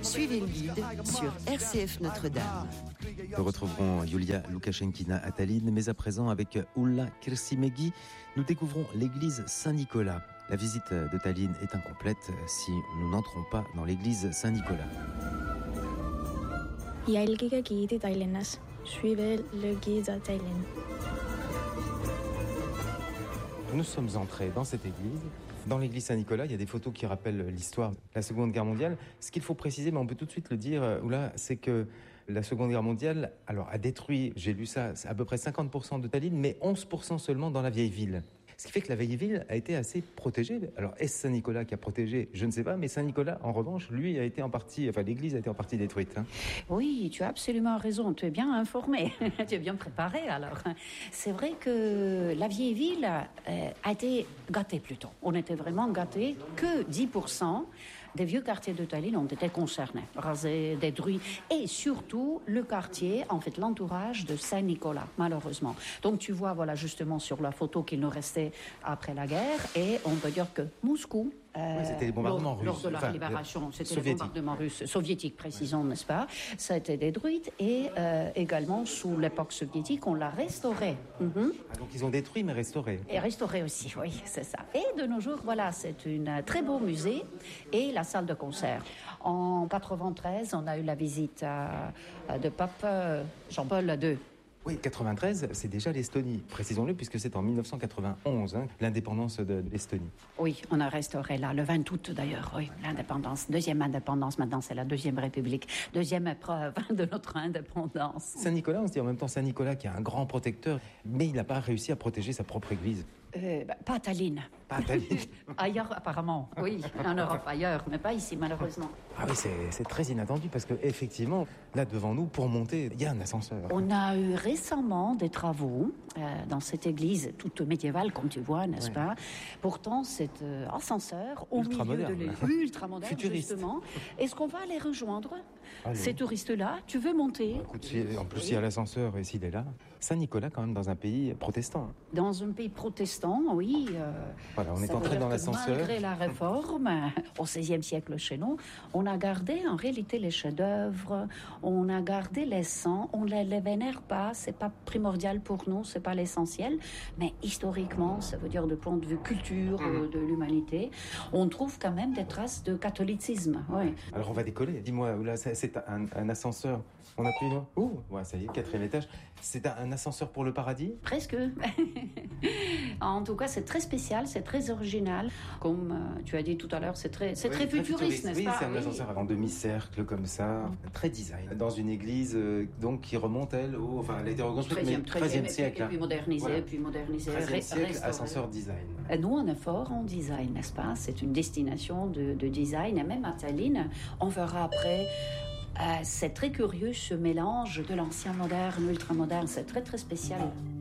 Suivez le guide sur RCF Notre-Dame. Nous retrouverons Yulia Lukashenkina à Tallinn, mais à présent avec Ulla Kirsimegi, nous découvrons l'église Saint-Nicolas. La visite de Tallinn est incomplète si nous n'entrons pas dans l'église Saint-Nicolas. Jälgige giidi Tallinnas. Suivez le guide à Tallinn. Nous sommes entrés dans cette église. Dans l'église Saint-Nicolas, il y a des photos qui rappellent l'histoire de la Seconde Guerre mondiale. Ce qu'il faut préciser, mais on peut tout de suite le dire, Oula, c'est que la Seconde Guerre mondiale a détruit, j'ai lu ça, à peu près 50% de Tallinn, mais 11% seulement dans la vieille ville. Ce qui fait que la vieille ville a été assez protégée. Alors, est-ce Saint-Nicolas qui a protégé ? Je ne sais pas, mais Saint-Nicolas, en revanche, lui, a été en partie, l'église a été en partie détruite. Oui, tu as absolument raison. Tu es bien informé. Tu es bien préparé, alors. C'est vrai que la vieille ville a été gâtée, plutôt. On était vraiment gâtés. Que 10% des vieux quartiers de Tallinn ont été concernés, rasés, détruits. Et surtout, le quartier, l'entourage de Saint-Nicolas, malheureusement. Donc, tu vois, justement, sur la photo qu'il nous restait après la guerre. Et on peut dire que Moscou, c'était les bombardements russes. Lors de la libération, c'était les bombardements russes, soviétiques, précisons, n'est-ce pas ? Ça a été détruit et également, sous l'époque soviétique, on l'a restauré. Donc ils ont détruit mais restauré. Et restauré aussi, oui, c'est ça. Et de nos jours, c'est un très beau musée et la salle de concert. En 93, on a eu la visite de pape Jean-Paul II. Oui, 93, c'est déjà l'Estonie, précisons-le, puisque c'est en 1991, l'indépendance de l'Estonie. Oui, on a restauré là, le 20 août d'ailleurs, oui, l'indépendance. Deuxième indépendance, maintenant c'est la Deuxième République. Deuxième épreuve de notre indépendance. Saint-Nicolas, on se dit en même temps Saint-Nicolas qui est un grand protecteur, mais il n'a pas réussi à protéger sa propre église. Pas à Tallinn. Pas à Tallinn. Ailleurs, apparemment, oui, en Europe ailleurs, mais pas ici, malheureusement. Ah oui, c'est très inattendu, parce qu'effectivement, là devant nous, pour monter, il y a un ascenseur. On a eu récemment des travaux dans cette église toute médiévale, comme tu vois, n'est-ce pas ? Pourtant, cet ascenseur au milieu de l'église, ultra-moderne, justement. Est-ce qu'on va aller rejoindre ces touristes-là ? Tu veux monter ? Écoute, en plus, il y a l'ascenseur, et s'il est là. Saint-Nicolas, quand même, dans un pays protestant. Dans un pays protestant, oui. Voilà, on est entré dans l'ascenseur. Malgré la réforme, au XVIe siècle chez nous, on a gardé en réalité les chefs-d'œuvre, on a gardé les saints, on ne les vénère pas, c'est pas primordial pour nous, c'est pas l'essentiel, mais historiquement, ça veut dire de point de vue culture de l'humanité, on trouve quand même des traces de catholicisme. Oui. Alors on va décoller, dis-moi, là, c'est un ascenseur, on appuie là ? Ouais, ça y est, 4e étage. C'est un ascenseur pour le paradis ? Presque. En tout cas, c'est très spécial, c'est très original. Comme tu as dit tout à l'heure, c'est très futuriste, n'est-ce pas ? Oui, c'est un ascenseur en demi-cercle comme ça, très design. Dans une église donc qui remonte, elle a été reconstruite au 13e siècle. Et puis modernisée, 13e siècle, ascenseur design. Et nous, on est fort en design, n'est-ce pas ? C'est une destination de design. Et même à Tallinn, on verra après... c'est très curieux ce mélange de l'ancien moderne, ultra-moderne, c'est très très spécial.